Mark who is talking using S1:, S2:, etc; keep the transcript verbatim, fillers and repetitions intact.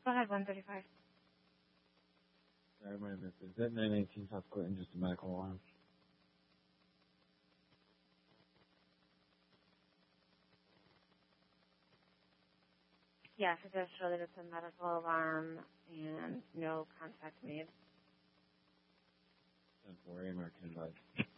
S1: Go ahead, one thirty-five.
S2: Sorry, my mistake. Is that nine eighteen South Clinton just a medical alarm?
S1: Yes, it does show that it's a medical alarm and no contact made.
S2: ten four, American advice.